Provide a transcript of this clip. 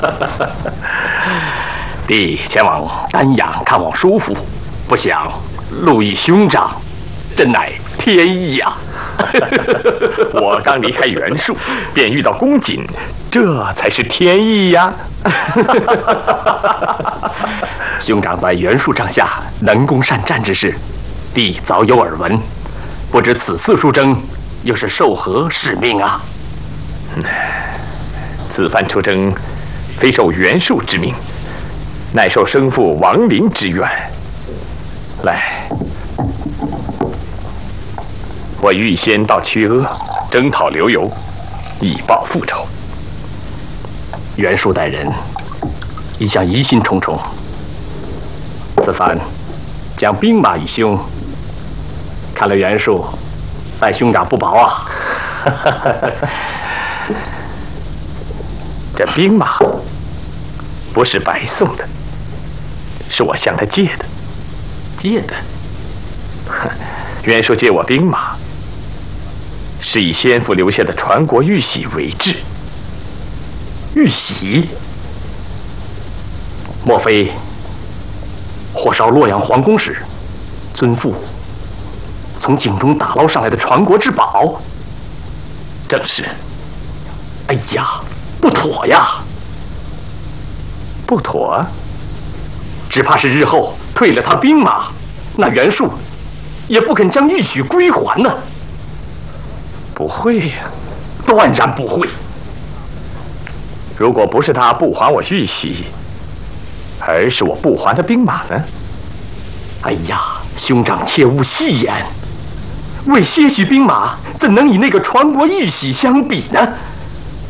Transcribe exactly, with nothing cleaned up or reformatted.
弟前往丹阳看望叔父，不想路遇兄长，真乃天意呀！ 我刚离开袁术，便遇到公瑾，这才是天意呀！ 兄长在袁术帐下能攻善战之事，弟早有耳闻，不知此次出征又是受何使命啊？ 此番出征，非受袁术之命，乃受生父王陵之愿。来，我预先到曲阿征讨刘繇，以报复仇。 袁术待人一向疑心重重，此番将兵马与兄，看来袁术待兄长不薄啊！ 这兵马不是白送的，是我向他借的。 借的？ 袁术借我兵马，是以先父留下的传国玉玺为质。 玉玺？莫非火烧洛阳皇宫时，尊父从井中打捞上来的传国之宝？ 正是。 哎呀，不妥呀！ 不妥？ 只怕是日后退了他兵马，那袁术也不肯将玉玺归还呢。 不会呀， 断然不会。 如果不是他不还我玉玺，而是我不还他兵马呢？ 哎呀，兄长切勿戏言，为些许兵马，怎能与那个传国玉玺相比呢？